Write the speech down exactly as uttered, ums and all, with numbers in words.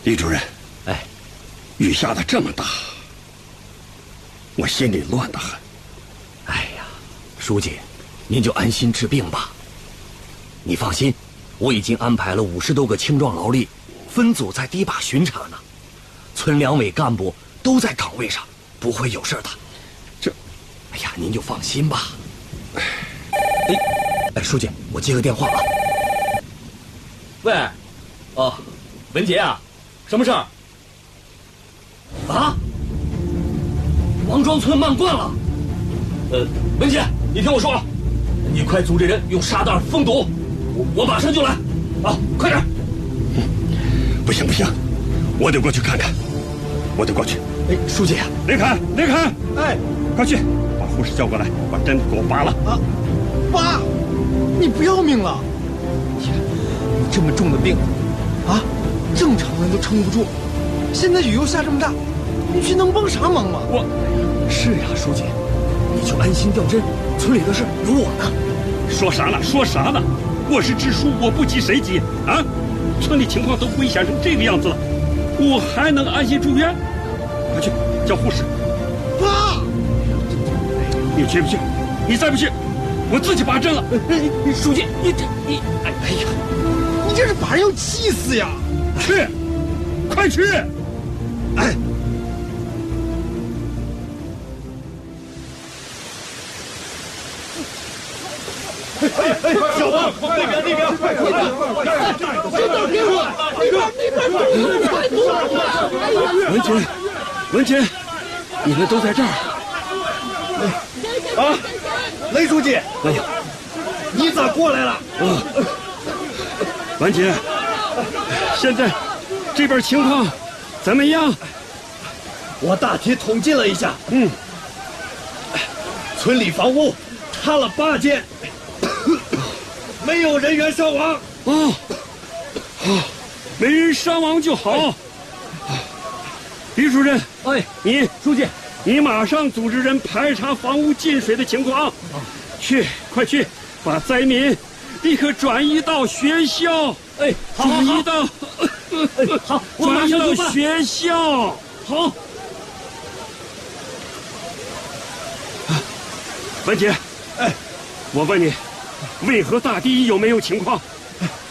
李主任， 哎， 雨下的这么大，我心里乱得很。 哎呀，书记，您就安心治病吧。你放心，我已经安排了五十多个青壮劳力，分组在堤坝巡查呢。村两委干部都在岗位上，不会有事的。 这， 哎呀，您就放心吧。哎，哎，书记，我接个电话啊。喂，哦，文杰啊，什么事儿？啊？王庄村漫灌了。呃，文杰，你听我说，你快组织人用沙袋封堵，我我马上就来。啊，快点！ 嗯，不行不行，我得过去看看，我得过去。 哎，书记啊， 雷凯，雷凯， 哎， 快去把护士叫过来，把针给我拔了。 啊，拔！你不要命了？天，你这么重的病，啊，正常人都撑不住。现在雨又下这么大，你去能帮啥忙吗？ 我，是呀，书记，你就安心吊针，村里的事有我呢。 说啥呢？说啥呢？我是支书，我不急谁急啊？村里情况都危险成这个样子了，我还能安心住院？快去叫护士。 爸， 你去不去？你再不去，我自己拔针了。 哎，书记，你这你，哎哎呀， 你这是把人要气死呀！ 去，快去！ 哎。哎哎，小王，那边那边，快快快！针刀给我，那边那边，快堵！ 文杰，文杰，你们都在这儿。 啊，雷书记，哎呀，你咋过来了？ 啊，文杰，现在这边情况怎么样？ 我大体统计了一下， 嗯， 村里房屋塌了八间。没有人员伤亡。 哦，好，没人伤亡就好。李主任， 哎， 你书记， 你马上组织人排查房屋进水的情况，去，快去，把灾民立刻转移到学校。 哎，好， 转移到， 哎，好，我马转移到上就办。 学校。 好， 文杰， 哎， 我问你，为何大堤有没有情况？